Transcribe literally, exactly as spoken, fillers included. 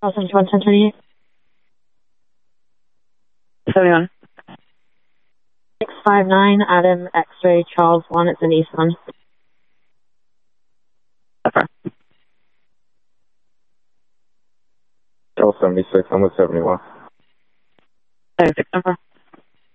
Charles seventy-one, ten thirty-eight. seventy-one. six five nine, Adam, X-ray, Charles one, it's in East London. Okay. Charles seventy-six, I'm with seventy-one. seventy-six number.